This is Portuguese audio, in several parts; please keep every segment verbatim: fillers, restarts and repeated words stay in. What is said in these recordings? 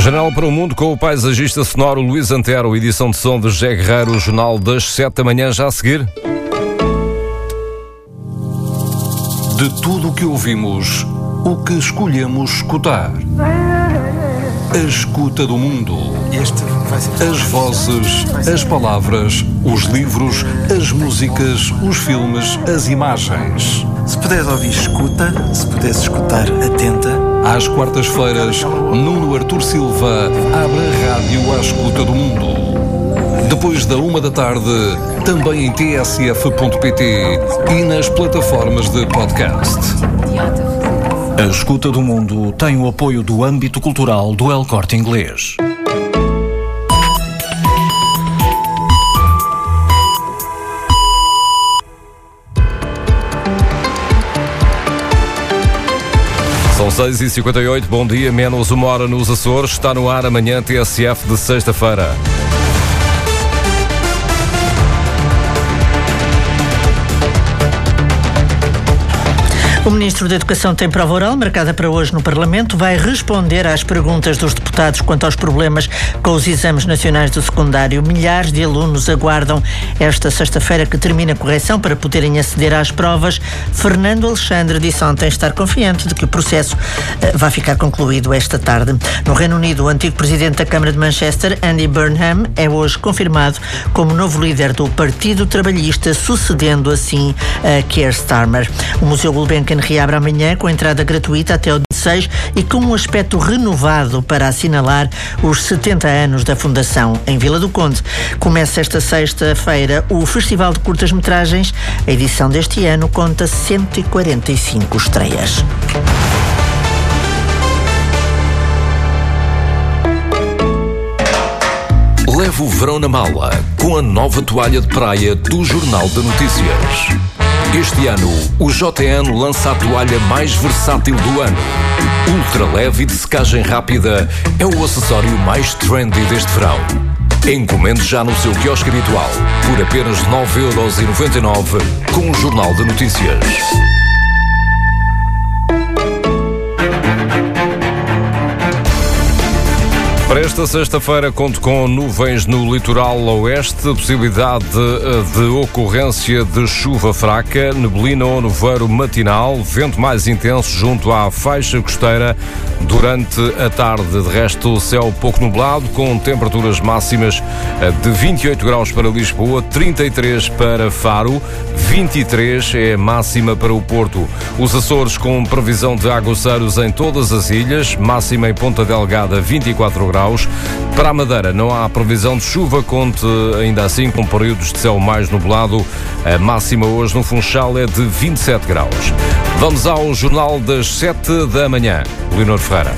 Janela para o Mundo com o paisagista sonoro Luís Antero, edição de som de José Guerreiro, o jornal das sete da manhã já a seguir. De tudo o que ouvimos, o que escolhemos escutar. A escuta do mundo. As vozes, as palavras, os livros, as músicas, os filmes, as imagens. Se puderes ouvir, escuta. Se puderes escutar, atenta. Às quartas-feiras, Nuno Artur Silva abre a rádio à escuta do mundo. Depois da uma da tarde, também em t s f ponto p t e nas plataformas de podcast. A escuta do mundo tem o apoio do âmbito cultural do El Corte Inglês. São seis e cinquenta e oito, bom dia, menos uma hora nos Açores. Está no ar amanhã T S F de sexta-feira. O Ministro da Educação tem prova oral marcada para hoje no Parlamento. Vai responder às perguntas dos deputados quanto aos problemas com os exames nacionais do secundário. Milhares de alunos aguardam esta sexta-feira que termine a correção para poderem aceder às provas. Fernando Alexandre disse ontem estar confiante de que o processo uh, vai ficar concluído esta tarde. No Reino Unido, o antigo presidente da Câmara de Manchester, Andy Burnham, é hoje confirmado como novo líder do Partido Trabalhista, sucedendo assim a Keir Starmer. O Museu Gulbenkian reabre amanhã com entrada gratuita até ao dezesseis e com um aspecto renovado para assinalar os setenta anos da Fundação. Em Vila do Conde começa esta sexta-feira o Festival de Curtas-Metragens. A edição deste ano conta cento e quarenta e cinco estreias. Leve o verão na mala com a nova toalha de praia do Jornal de Notícias. Este ano, o J N lança a toalha mais versátil do ano. Ultra leve e de secagem rápida, é o acessório mais trendy deste verão. Encomende já no seu quiosque habitual, por apenas nove euros e noventa e nove, com o Jornal de Notícias. Para esta sexta-feira, conto com nuvens no litoral oeste, possibilidade de, de ocorrência de chuva fraca, neblina ou nevoeiro matinal, vento mais intenso junto à faixa costeira durante a tarde. De resto, céu pouco nublado, com temperaturas máximas de vinte e oito graus para Lisboa, trinta e três para Faro, vinte e três é a máxima para o Porto. Os Açores com previsão de aguaceiros em todas as ilhas, máxima em Ponta Delgada, vinte e quatro graus. Para a Madeira não há previsão de chuva, conte ainda assim com períodos de céu mais nublado. A máxima hoje no Funchal é de vinte e sete graus. Vamos ao Jornal das sete da manhã. Leonor Ferreira.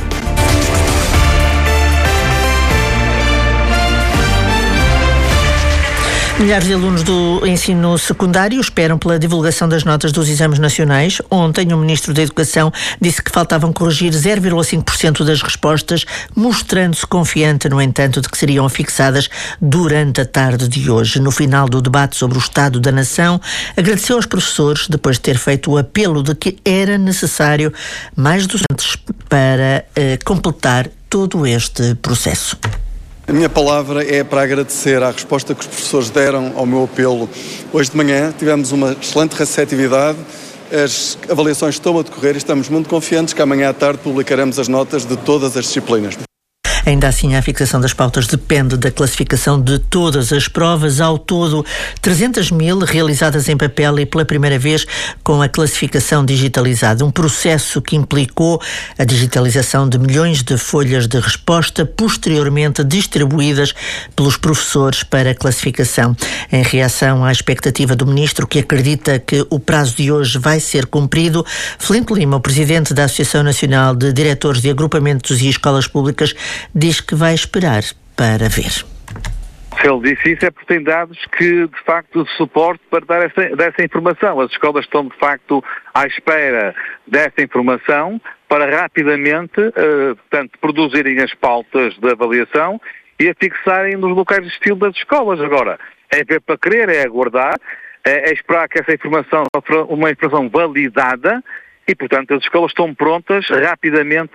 Milhares de alunos do ensino secundário esperam pela divulgação das notas dos exames nacionais. Ontem, o Ministro da Educação disse que faltavam corrigir zero vírgula cinco por cento das respostas, mostrando-se confiante, no entanto, de que seriam fixadas durante a tarde de hoje. No final do debate sobre o Estado da Nação, agradeceu aos professores, depois de ter feito o apelo de que era necessário mais docentes para eh, completar todo este processo. A minha palavra é para agradecer à resposta que os professores deram ao meu apelo. Hoje de manhã tivemos uma excelente receptividade, as avaliações estão a decorrer e estamos muito confiantes que amanhã à tarde publicaremos as notas de todas as disciplinas. Ainda assim, a fixação das pautas depende da classificação de todas as provas. Ao todo, trezentas mil realizadas em papel e pela primeira vez com a classificação digitalizada. Um processo que implicou a digitalização de milhões de folhas de resposta, posteriormente distribuídas pelos professores para a classificação. Em reação à expectativa do Ministro, que acredita que o prazo de hoje vai ser cumprido, Filipe Lima, o Presidente da Associação Nacional de Diretores de Agrupamentos e Escolas Públicas, diz que vai esperar para ver. Se ele disse isso é porque tem dados que, de facto, suporte para dar essa, dessa informação. As escolas estão, de facto, à espera dessa informação para rapidamente, uh, portanto, produzirem as pautas de avaliação e a fixarem nos locais de estilo das escolas. Agora, é ver para querer, é aguardar, é, é esperar que essa informação, uma informação validada e, portanto, as escolas estão prontas rapidamente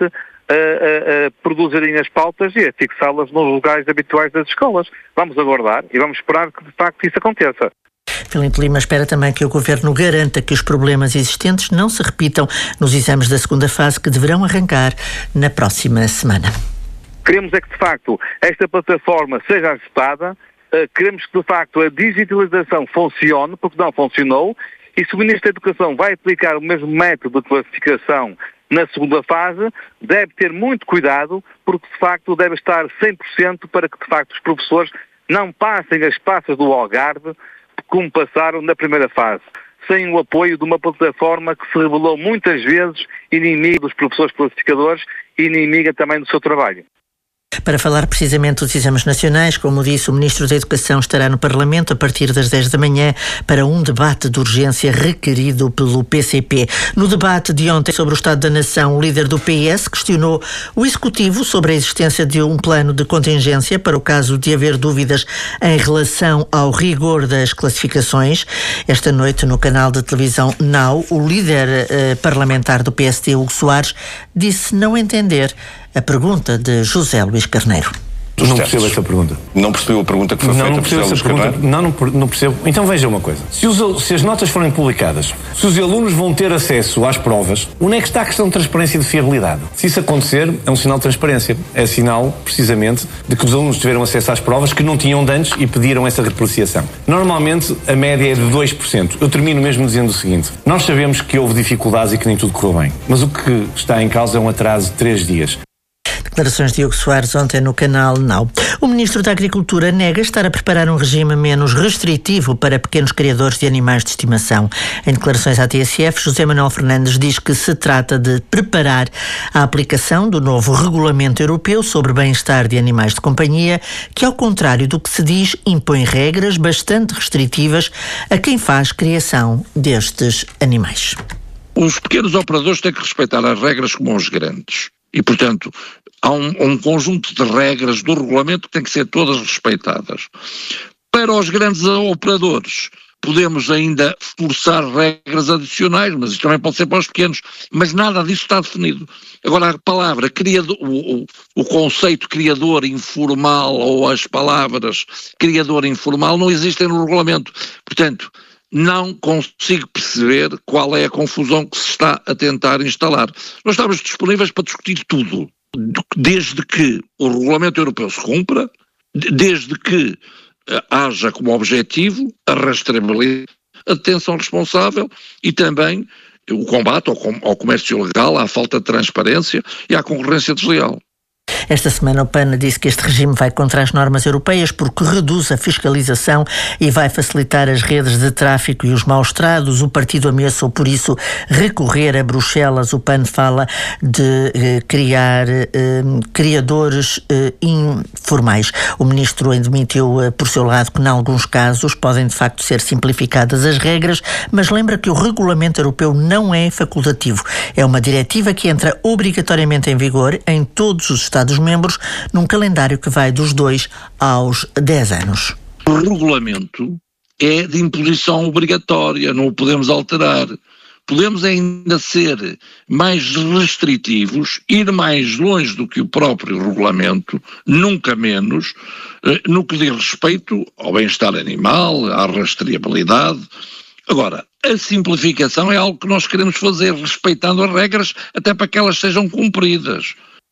a, a, a produzirem as pautas e a fixá-las nos lugares habituais das escolas. Vamos aguardar e vamos esperar que de facto isso aconteça. Filipe Lima espera também que o Governo garanta que os problemas existentes não se repitam nos exames da segunda fase que deverão arrancar na próxima semana. Queremos é que, de facto, esta plataforma seja ajustada, uh, queremos que, de facto, a digitalização funcione, porque não funcionou, e se o Ministro da Educação vai aplicar o mesmo método de classificação na segunda fase, deve ter muito cuidado, porque, de facto, deve estar cem por cento para que, de facto, os professores não passem as passas do Algarve como passaram na primeira fase, sem o apoio de uma plataforma que se revelou muitas vezes inimiga dos professores classificadores e inimiga também do seu trabalho. Para falar precisamente dos exames nacionais, como disse, o Ministro da Educação estará no Parlamento a partir das dez da manhã para um debate de urgência requerido pelo P C P. No debate de ontem sobre o Estado da Nação, o líder do P S questionou o Executivo sobre a existência de um plano de contingência para o caso de haver dúvidas em relação ao rigor das classificações. Esta noite, no canal de televisão Now, o líder eh, parlamentar do P S D, Hugo Soares, disse não entender a pergunta de José Luís Carneiro. Não percebo essa pergunta. Não percebeu a pergunta que foi não, feita não percebo por essa pergunta. Não, não, não percebo. Então veja uma coisa. Se, os, se as notas forem publicadas, se os alunos vão ter acesso às provas, onde é que está a questão de transparência e de fiabilidade? Se isso acontecer, é um sinal de transparência. É sinal, precisamente, de que os alunos tiveram acesso às provas que não tinham de antes e pediram essa reprociação. Normalmente, a média é de dois por cento. Eu termino mesmo dizendo o seguinte. Nós sabemos que houve dificuldades e que nem tudo correu bem. Mas o que está em causa é um atraso de três dias. Declarações de Hugo Soares ontem no canal Now. O Ministro da Agricultura nega estar a preparar um regime menos restritivo para pequenos criadores de animais de estimação. Em declarações à T S F, José Manuel Fernandes diz que se trata de preparar a aplicação do novo Regulamento Europeu sobre Bem-Estar de Animais de Companhia, que, ao contrário do que se diz, impõe regras bastante restritivas a quem faz criação destes animais. Os pequenos operadores têm que respeitar as regras como os grandes. E, portanto, há um, um conjunto de regras do regulamento que têm que ser todas respeitadas. Para os grandes operadores, podemos ainda forçar regras adicionais, mas isto também pode ser para os pequenos, mas nada disso está definido. Agora, a palavra criador, o, o, o conceito criador informal ou as palavras criador informal não existem no regulamento. Portanto, não consigo perceber qual é a confusão que se está a tentar instalar. Nós estamos disponíveis para discutir tudo, desde que o Regulamento Europeu se cumpra, desde que haja como objetivo a rastreabilidade, a detenção responsável e também o combate ao comércio ilegal, à falta de transparência e à concorrência desleal. Esta semana o P A N disse que este regime vai contra as normas europeias porque reduz a fiscalização e vai facilitar as redes de tráfico e os maus-tratos. O partido ameaçou, por isso, recorrer a Bruxelas. O P A N fala de eh, criar eh, criadores eh, informais. O ministro admitiu, eh, por seu lado, que, em alguns casos, podem de facto ser simplificadas as regras, mas lembra que o regulamento europeu não é facultativo. É uma diretiva que entra obrigatoriamente em vigor em todos os Estados-membros, num calendário que vai dos dois aos dez anos. O regulamento é de imposição obrigatória, não o podemos alterar. Podemos ainda ser mais restritivos, ir mais longe do que o próprio regulamento, nunca menos, no que diz respeito ao bem-estar animal, à rastreabilidade. Agora, a simplificação é algo que nós queremos fazer, respeitando as regras, até para que elas sejam cumpridas.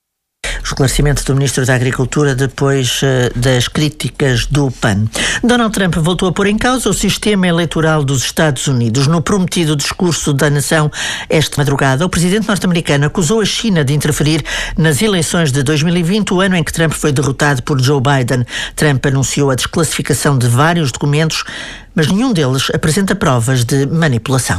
O esclarecimento do Ministro da Agricultura depois uh, das críticas do P A N. Donald Trump voltou a pôr em causa o sistema eleitoral dos Estados Unidos. No prometido discurso da nação esta madrugada, o presidente norte-americano acusou a China de interferir nas eleições de dois mil e vinte, o ano em que Trump foi derrotado por Joe Biden. Trump anunciou a desclassificação de vários documentos, mas nenhum deles apresenta provas de manipulação.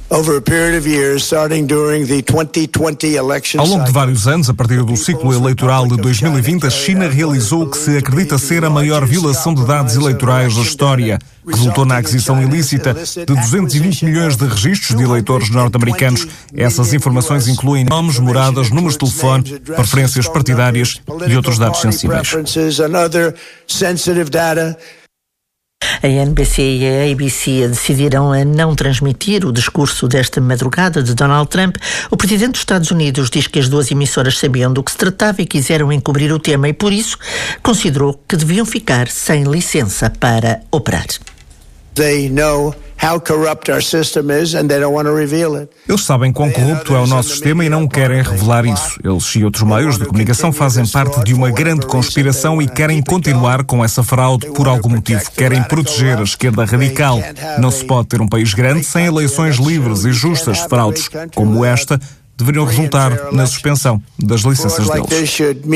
Ao longo de vários anos, a partir do ciclo eleitoral de dois mil e vinte, a China realizou o que se acredita ser a maior violação de dados eleitorais da história. Resultou na aquisição ilícita de duzentos e vinte milhões de registros de eleitores norte-americanos. Essas informações incluem nomes, moradas, números de telefone, preferências partidárias e outros dados sensíveis. A N B C e a A B C decidiram a não transmitir o discurso desta madrugada de Donald Trump. O presidente dos Estados Unidos diz que as duas emissoras sabiam do que se tratava e quiseram encobrir o tema e, por isso, considerou que deviam ficar sem licença para operar. They know how corrupt our system is and they don't want to reveal it. Eles sabem quão corrupto é o nosso sistema e não querem revelar isso. Eles e outros meios de comunicação fazem parte de uma grande conspiração e querem continuar com essa fraude por algum motivo. Querem proteger a esquerda radical. Não se pode ter um país grande sem eleições livres e justas. Fraudes como esta deveriam resultar na suspensão das licenças deles.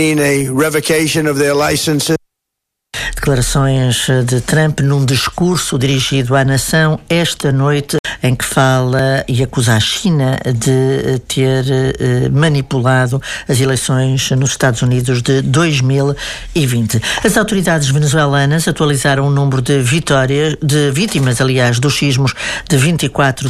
Declarações de Trump num discurso dirigido à nação esta noite, em que fala e acusa a China de ter eh, manipulado as eleições nos Estados Unidos de dois mil e vinte. As autoridades venezuelanas atualizaram o número de vitórias, de vítimas, aliás, dos sismos de vinte e quatro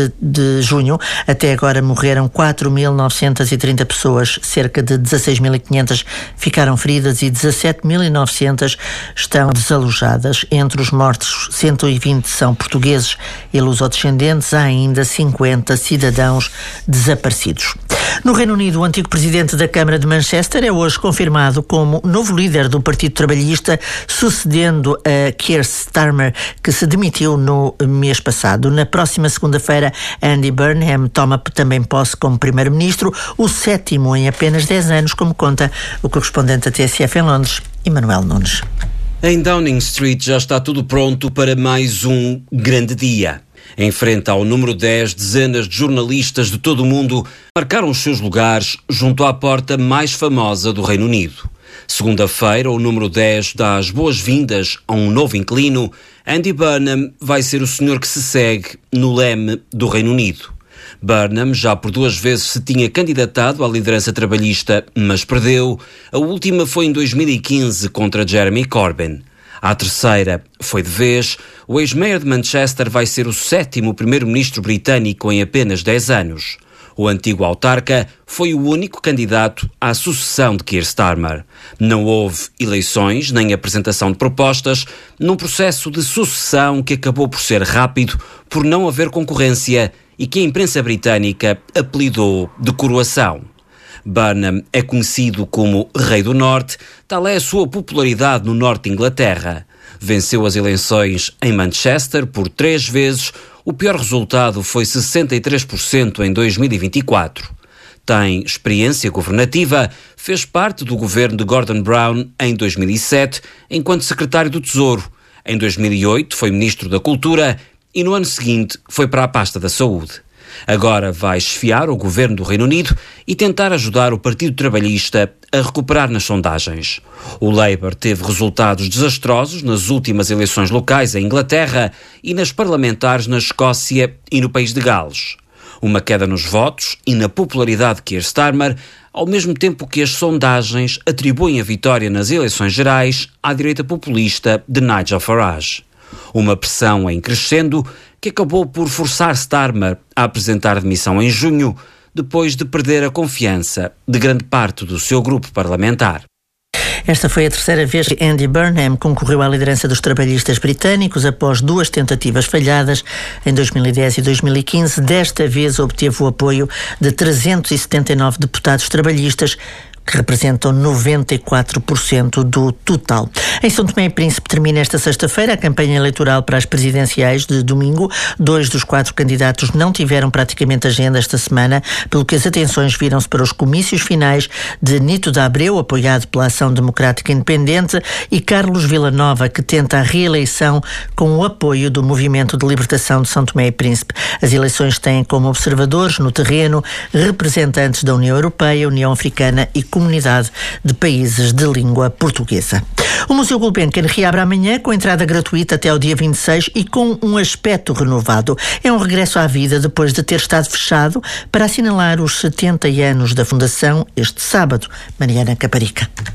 de junho. Até agora morreram quatro mil novecentas e trinta pessoas, cerca de dezasseis mil e quinhentas ficaram feridas e dezassete mil e novecentas estão desalojadas. Entre os mortos, cento e vinte são portugueses e lusodescendentes. Há ainda cinquenta cidadãos desaparecidos. No Reino Unido, o antigo presidente da Câmara de Manchester é hoje confirmado como novo líder do Partido Trabalhista, sucedendo a Keir Starmer, que se demitiu no mês passado. Na próxima segunda-feira, Andy Burnham toma também posse como primeiro-ministro, o sétimo em apenas dez anos, como conta o correspondente da T S F em Londres, Emanuel Nunes. Em Downing Street já está tudo pronto para mais um grande dia. Em frente ao número dez, dezenas de jornalistas de todo o mundo marcaram os seus lugares junto à porta mais famosa do Reino Unido. Segunda-feira, o número dez dá as boas-vindas a um novo inquilino. Andy Burnham vai ser o senhor que se segue no leme do Reino Unido. Burnham já por duas vezes se tinha candidatado à liderança trabalhista, mas perdeu. A última foi em dois mil e quinze contra Jeremy Corbyn. À terceira foi de vez. O ex-mayor de Manchester vai ser o sétimo primeiro-ministro britânico em apenas dez anos. O antigo autarca foi o único candidato à sucessão de Keir Starmer. Não houve eleições nem apresentação de propostas, num processo de sucessão que acabou por ser rápido, por não haver concorrência e que a imprensa britânica apelidou de coroação. Burnham é conhecido como Rei do Norte, tal é a sua popularidade no norte de Inglaterra. Venceu as eleições em Manchester por três vezes, o pior resultado foi sessenta e três por cento em dois mil e vinte e quatro. Tem experiência governativa, fez parte do governo de Gordon Brown em dois mil e sete, enquanto secretário do Tesouro. Em dois mil e oito foi ministro da Cultura e no ano seguinte foi para a pasta da Saúde. Agora vai esfiar o governo do Reino Unido e tentar ajudar o Partido Trabalhista a recuperar nas sondagens. O Labour teve resultados desastrosos nas últimas eleições locais em Inglaterra e nas parlamentares na Escócia e no País de Gales. Uma queda nos votos e na popularidade de Keir Starmer, ao mesmo tempo que as sondagens atribuem a vitória nas eleições gerais à direita populista de Nigel Farage. Uma pressão em crescendo que acabou por forçar Starmer a apresentar demissão em junho, depois de perder a confiança de grande parte do seu grupo parlamentar. Esta foi a terceira vez que Andy Burnham concorreu à liderança dos trabalhistas britânicos após duas tentativas falhadas em dois mil e dez e dois mil e quinze. Desta vez obteve o apoio de trezentos e setenta e nove deputados trabalhistas, que representam noventa e quatro por cento do total. Em São Tomé e Príncipe termina esta sexta-feira a campanha eleitoral para as presidenciais de domingo. Dois dos quatro candidatos não tiveram praticamente agenda esta semana, pelo que as atenções viram-se para os comícios finais de Nito de Abreu, apoiado pela Ação Democrática Independente, e Carlos Villanova, que tenta a reeleição com o apoio do Movimento de Libertação de São Tomé e Príncipe. As eleições têm como observadores no terreno representantes da União Europeia, União Africana e Comunidade de Países de Língua Portuguesa. O Museu Gulbenkian reabre amanhã com entrada gratuita até ao dia vinte e seis e com um aspecto renovado. É um regresso à vida depois de ter estado fechado para assinalar os setenta anos da fundação este sábado. Mariana Caparica.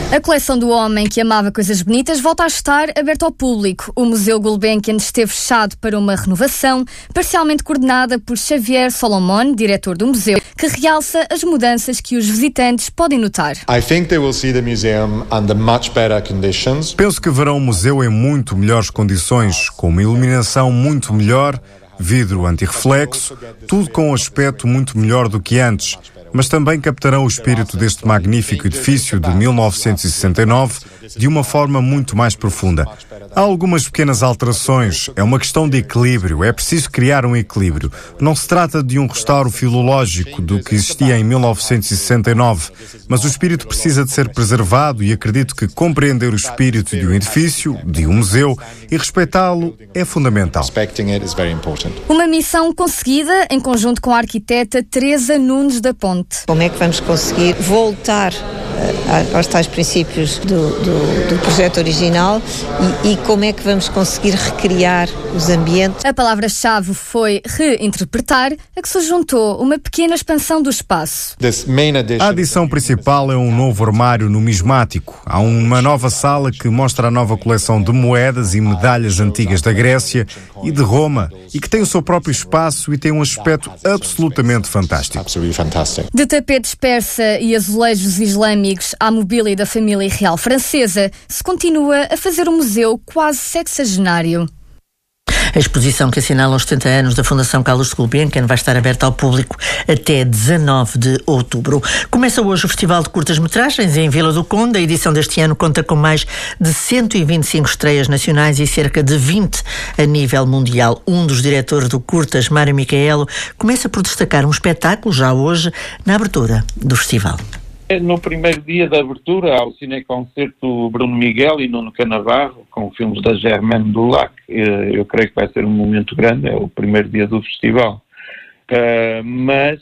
A coleção do homem que amava coisas bonitas volta a estar aberta ao público. O Museu Gulbenkian esteve fechado para uma renovação, parcialmente coordenada por Xavier Solomon, diretor do museu, que realça as mudanças que os visitantes podem notar. I think they will see the museum under much better conditions. Penso que verão o museu em muito melhores condições, com uma iluminação muito melhor, vidro antirreflexo, tudo com um aspecto muito melhor do que antes. Mas também captarão o espírito deste magnífico edifício de mil novecentos e sessenta e nove de uma forma muito mais profunda. Há algumas pequenas alterações, é uma questão de equilíbrio, é preciso criar um equilíbrio. Não se trata de um restauro filológico do que existia em mil novecentos e sessenta e nove, mas o espírito precisa de ser preservado e acredito que compreender o espírito de um edifício, de um museu e respeitá-lo é fundamental. Uma missão conseguida em conjunto com a arquiteta Teresa Nunes da Ponte. Como é que vamos conseguir voltar uh, aos tais princípios do, do, do projeto original e, e como é que vamos conseguir recriar os ambientes? A palavra-chave foi reinterpretar, a que se juntou uma pequena expansão do espaço. A adição principal é um novo armário numismático. Há uma nova sala que mostra a nova coleção de moedas e medalhas antigas da Grécia e de Roma e que tem o seu próprio espaço e tem um aspecto absolutamente fantástico. De tapetes persa e azulejos islâmicos à mobília da família real francesa, se continua a fazer um museu quase sexagenário. A exposição que assinala os setenta anos da Fundação Carlos Gulbenkian vai estar aberta ao público até dezanove de outubro. Começa hoje o Festival de Curtas-Metragens em Vila do Conde. A edição deste ano conta com mais de cento e vinte e cinco estreias nacionais e cerca de vinte a nível mundial. Um dos diretores do Curtas, Mário Micaelo, começa por destacar um espetáculo já hoje na abertura do festival. No primeiro dia da abertura, ao cineconcerto Bruno Miguel e Nuno Canavarro, com filmes da Germaine Dulac. Eu creio que vai ser um momento grande, é o primeiro dia do festival. Uh, mas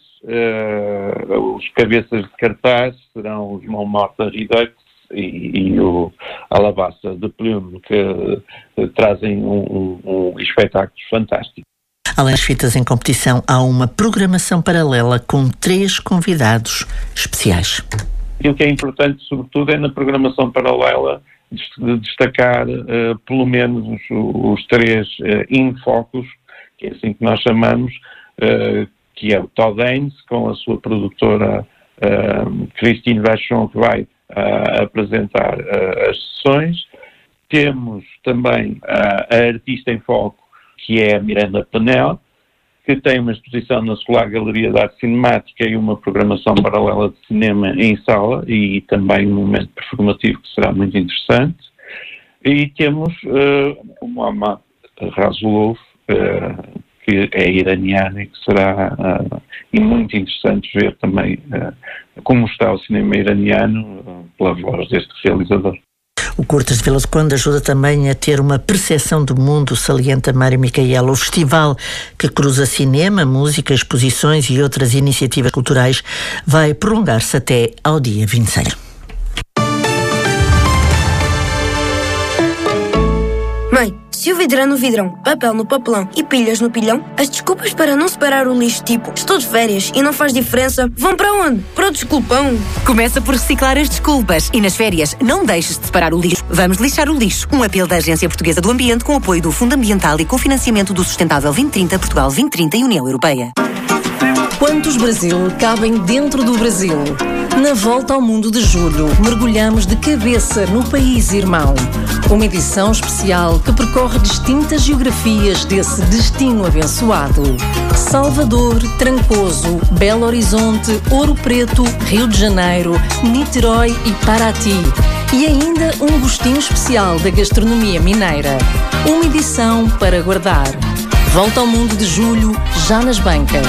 uh, os cabeças de cartaz serão os Montmartre Redux e, e o Alabasta de Plume, que uh, trazem um, um, um espetáculo fantástico. Além das fitas em competição, há uma programação paralela com três convidados especiais. E o que é importante, sobretudo, é na programação paralela de destacar uh, pelo menos os, os três uh, infocos, que é assim que nós chamamos, uh, que é o Todd Haynes, com a sua produtora uh, Christine Vachon, que vai uh, apresentar uh, as sessões. Temos também uh, a artista em foco, que é a Miranda Penel, que tem uma exposição na Solar Galeria de Arte Cinemática e uma programação paralela de cinema em sala e também um momento performativo que será muito interessante. E temos uh, o Mohammad Rasulov, uh, que é iraniano e que será uh, e muito interessante ver também uh, como está o cinema iraniano uh, pela voz deste realizador. O Curtas de Vila do Conde ajuda também a ter uma percepção do mundo, salienta Mário Micaelo. O festival, que cruza cinema, música, exposições e outras iniciativas culturais, vai prolongar-se até ao dia vinte e seis. Mãe, se o vidro é no vidrão, papel no papelão e pilhas no pilhão, as desculpas para não separar o lixo, tipo estou de férias e não faz diferença, vão para onde? Para o desculpão. Começa por reciclar as desculpas e nas férias não deixes de separar o lixo. Vamos lixar o lixo. Um apelo da Agência Portuguesa do Ambiente com apoio do Fundo Ambiental e cofinanciamento do Sustentável vinte trinta, Portugal vinte trinta e União Europeia. Quantos Brasil cabem dentro do Brasil? Na volta ao mundo de julho, mergulhamos de cabeça no país irmão. Uma edição especial que percorre distintas geografias desse destino abençoado. Salvador, Trancoso, Belo Horizonte, Ouro Preto, Rio de Janeiro, Niterói e Paraty. E ainda um gostinho especial da gastronomia mineira. Uma edição para guardar. Volta ao mundo de julho, já nas bancas.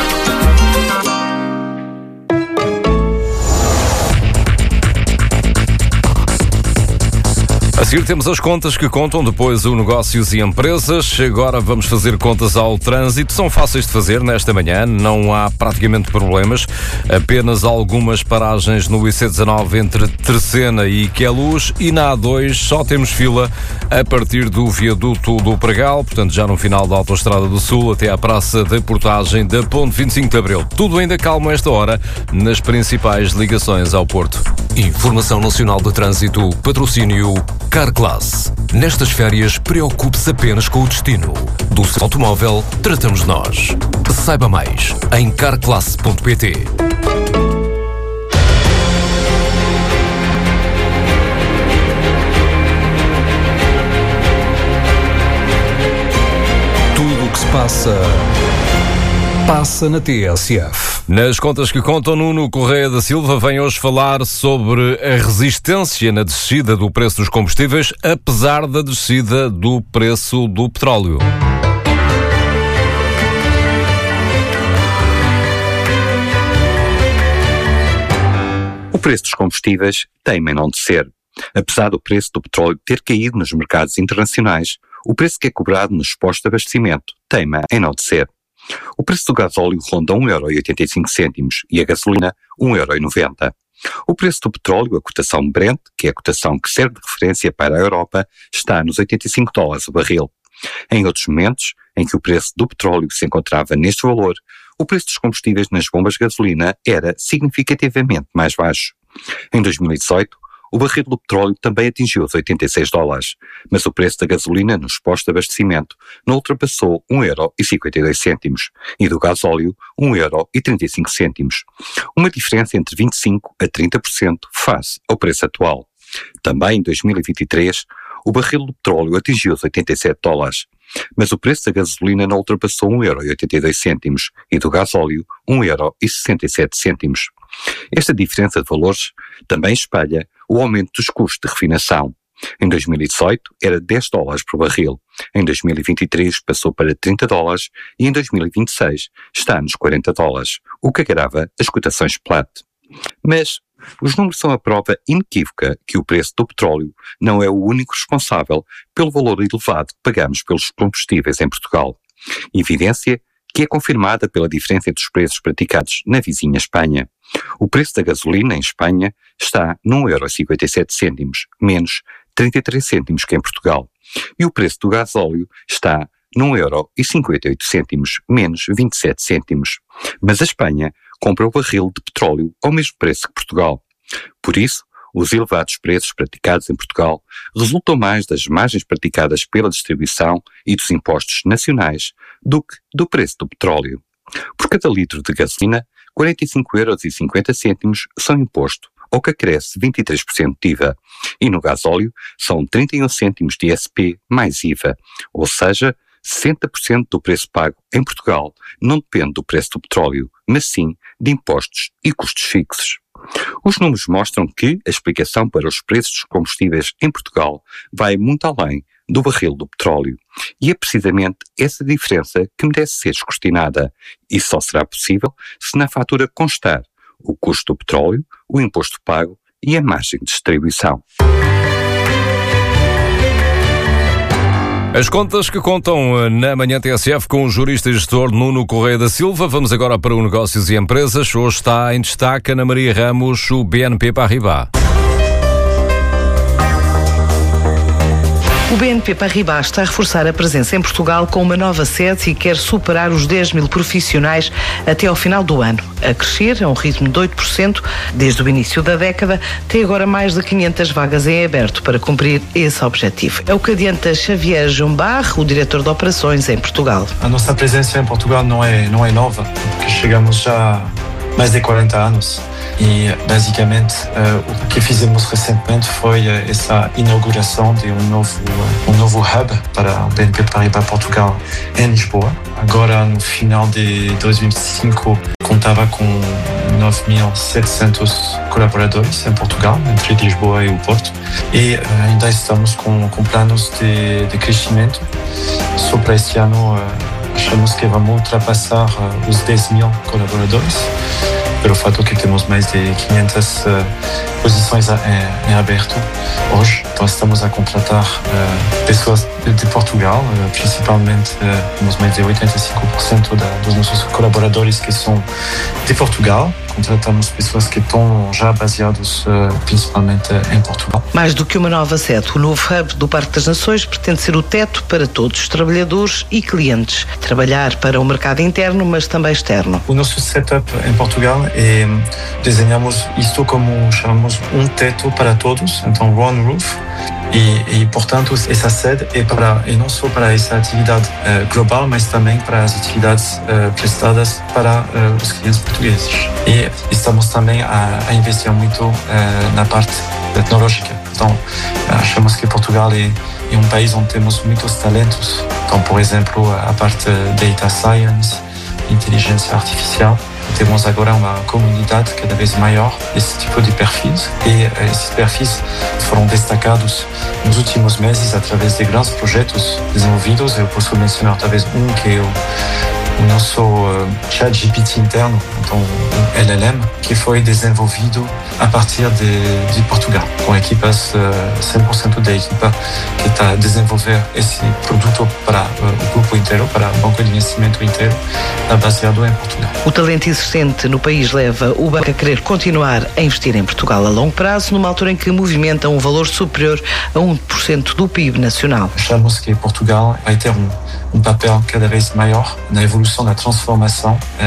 A seguir temos as contas que contam depois o negócios e empresas. Agora vamos fazer contas ao trânsito. São fáceis de fazer nesta manhã, não há praticamente problemas. Apenas algumas paragens no I C dezanove entre Terceira e Queluz e na A dois só temos fila a partir do viaduto do Pregal, portanto já no final da Autostrada do Sul até à Praça da Portagem da Ponte vinte e cinco de Abril. Tudo ainda calmo a esta hora nas principais ligações ao Porto. Informação Nacional de Trânsito, patrocínio Carglass. Nestas férias, preocupe-se apenas com o destino. Do seu automóvel, tratamos nós. Saiba mais em carglass ponto pt. Tudo o que se passa, passa na T S F. Nas contas que contam, Nuno Correia da Silva vem hoje falar sobre a resistência na descida do preço dos combustíveis, apesar da descida do preço do petróleo. O preço dos combustíveis teima em não descer. Apesar do preço do petróleo ter caído nos mercados internacionais, o preço que é cobrado nos postos de abastecimento teima em não descer. O preço do gasóleo ronda um euro e oitenta e cinco cêntimos e a gasolina um euro e noventa. O preço do petróleo, a cotação Brent, que é a cotação que serve de referência para a Europa, está nos oitenta e cinco dólares o barril. Em outros momentos, em que o preço do petróleo se encontrava neste valor, o preço dos combustíveis nas bombas de gasolina era significativamente mais baixo. Em dois mil e dezoito, o barril do petróleo também atingiu os oitenta e seis dólares, mas o preço da gasolina nos postos de abastecimento não ultrapassou um euro e cinquenta e dois cêntimos e do gasóleo um euro e trinta e cinco cêntimos. Uma diferença entre vinte e cinco a trinta por cento face ao preço atual. Também em dois mil e vinte e três, o barril do petróleo atingiu os oitenta e sete dólares, mas o preço da gasolina não ultrapassou um euro e oitenta e dois cêntimos e do gasóleo um euro e sessenta e sete cêntimos. Esta diferença de valores também espelha o aumento dos custos de refinação. Em dois mil e dezoito era dez dólares por barril, em dois mil e vinte e três passou para trinta dólares e em dois mil e vinte e seis está nos quarenta dólares, o que agrava as cotações Platts. Mas os números são a prova inequívoca que o preço do petróleo não é o único responsável pelo valor elevado que pagamos pelos combustíveis em Portugal. Evidência que é confirmada pela diferença entre os preços praticados na vizinha Espanha. O preço da gasolina em Espanha está num euro e cinquenta e sete cêntimos, menos trinta e três cêntimos que em Portugal. E o preço do gasóleo está num euro e cinquenta e oito cêntimos, menos vinte e sete cêntimos. Mas a Espanha compra o barril de petróleo ao mesmo preço que Portugal. Por isso, os elevados preços praticados em Portugal resultam mais das margens praticadas pela distribuição e dos impostos nacionais do que do preço do petróleo. Por cada litro de gasolina, quarenta e cinco euros e cinquenta cêntimos são imposto, o que acresce vinte e três por cento de I V A, e no gasóleo são trinta e um cêntimos de I S P mais I V A, ou seja, sessenta por cento do preço pago em Portugal não depende do preço do petróleo, mas sim de impostos e custos fixos. Os números mostram que a explicação para os preços dos combustíveis em Portugal vai muito além do barril do petróleo. E é precisamente essa diferença que merece ser descortinada. E só será possível se na fatura constar o custo do petróleo, o imposto pago e a margem de distribuição. As contas que contam na Manhã T S F com o jurista e gestor Nuno Correia da Silva. Vamos agora para o Negócios e Empresas. Hoje está em destaque Ana Maria Ramos, o B N P Paribas. O B N P Paribas está a reforçar a presença em Portugal com uma nova sede e quer superar os dez mil profissionais até ao final do ano. A crescer a um ritmo de oito por cento desde o início da década, tem agora mais de quinhentas vagas em aberto para cumprir esse objetivo. É o que adianta Xavier Jumbar, o diretor de operações em Portugal. A nossa presença em Portugal não é, não é nova, porque chegamos já há mais de quarenta anos. E, basicamente, uh, o que fizemos recentemente foi uh, essa inauguração de um novo, uh, um novo hub para o B N P Paribas Portugal em Lisboa. Agora, no final de dois mil e cinco, contava com nove mil e setecentos colaboradores em Portugal, entre Lisboa e o Porto. E uh, ainda estamos com, com planos de, de crescimento. Só para este ano, uh, achamos que vamos ultrapassar uh, os dez mil colaboradores, pelo fato que temos mais de quinhentas uh, posições em, em aberto hoje. Então estamos a contratar uh, pessoas de, de Portugal, uh, principalmente uh, temos mais de oitenta e cinco por cento da, dos nossos colaboradores que são de Portugal. Contratamos pessoas que estão já baseadas uh, principalmente em Portugal. Mais do que uma nova sede, o novo hub do Parque das Nações pretende ser o teto para todos os trabalhadores e clientes. Trabalhar para o mercado interno, mas também externo. O nosso setup em Portugal e desenhamos isto como chamamos um teto para todos, então One Roof. E, e, portanto, essa sede é, para, é não só para essa atividade uh, global, mas também para as atividades uh, prestadas para uh, os clientes portugueses. E estamos também a, a investir muito uh, na parte tecnológica. Então, achamos que Portugal é, é um país onde temos muitos talentos. Então, por exemplo, a parte Data Science, inteligência artificial. Temos agora uma comunidade cada vez maior desse tipo de perfis e esses perfis foram destacados nos últimos meses através de grandes projetos desenvolvidos. Eu posso mencionar talvez um que é o, o nosso uh, chat G P T interno, então o L L M, que foi desenvolvido a partir de, de Portugal, com equipas, uh, cem por cento da equipa que está a desenvolver esse produto para uh, o grupo inteiro, para o banco de investimento inteiro, está baseado em Portugal. O talento existente no país leva o banco a querer continuar a investir em Portugal a longo prazo, numa altura em que movimenta um valor superior a um por cento do P I B nacional. Achamos que Portugal vai ter um, um papel cada vez maior na evolução da transformação